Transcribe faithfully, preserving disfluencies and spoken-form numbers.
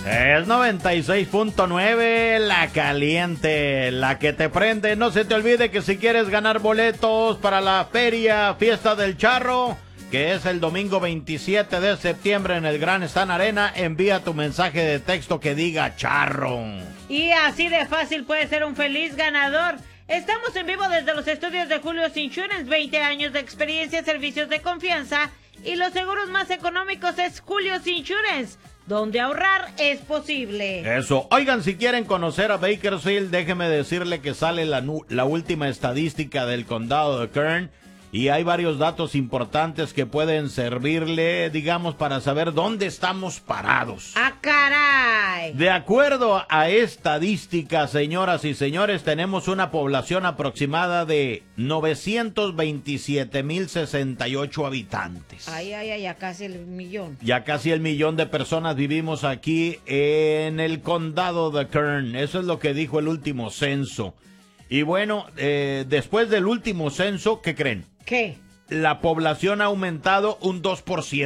Es noventa y seis punto nueve, la caliente, la que te prende. No se te olvide que si quieres ganar boletos para la feria Fiesta del Charro, que es el domingo veintisiete de septiembre en el Gran Stan Arena, envía tu mensaje de texto que diga charro. Y así de fácil puedes ser un feliz ganador. Estamos en vivo desde los estudios de Julio's Insurance, veinte años de experiencia, servicios de confianza y los seguros más económicos es Julio's Insurance, donde ahorrar es posible. Eso. Oigan, si quieren conocer a Bakersfield, déjeme decirle que sale la, la última estadística del condado de Kern y hay varios datos importantes que pueden servirle, digamos, para saber dónde estamos parados. ¡Ah, caray! De acuerdo a estadísticas, señoras y señores, tenemos una población aproximada de novecientos veintisiete mil sesenta y ocho habitantes. Ay, ay, ay, ya casi el millón. Ya casi el millón de personas vivimos aquí en el condado de Kern. Eso es lo que dijo el último censo. Y bueno, eh, después del último censo, ¿qué creen? ¿Qué? La población ha aumentado un dos por ciento.